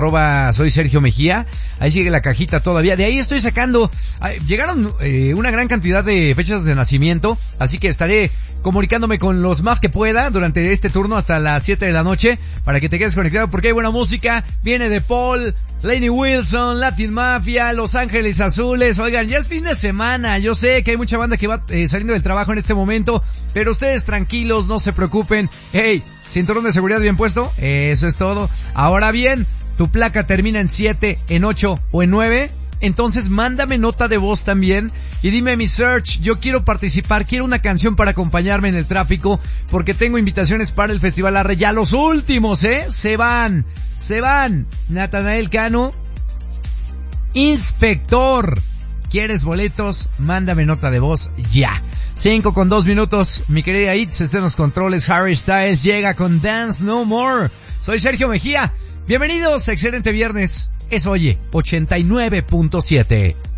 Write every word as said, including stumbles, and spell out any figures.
arroba soy Sergio Mejía, ahí sigue la cajita todavía, de ahí estoy sacando, llegaron eh, una gran cantidad de fechas de nacimiento, así que estaré comunicándome con los más que pueda durante este turno hasta las siete de la noche, para que te quedes conectado porque hay buena música, viene de Paul, Lainey Wilson, Latin Mafia, Los Ángeles Azules. Oigan, ya es fin de semana, yo sé que hay mucha banda que va eh, saliendo del trabajo en este momento, pero ustedes tranquilos, no se preocupen. Hey, cinturón de seguridad bien puesto, eso es todo. Ahora bien, tu placa termina en siete, en ocho o en nueve, entonces mándame nota de voz también y dime, mi Search, yo quiero participar, quiero una canción para acompañarme en el tráfico, porque tengo invitaciones para el Festival Arre, ya los últimos, eh, se van, se van. Natanael Cano, Inspector, ¿quieres boletos? Mándame nota de voz ya. Cinco con dos minutos, mi querida Itz, está en los controles. Harry Styles llega con Dance No More. Soy Sergio Mejía. Bienvenidos, excelente viernes. Es Oye, ochenta y nueve punto siete.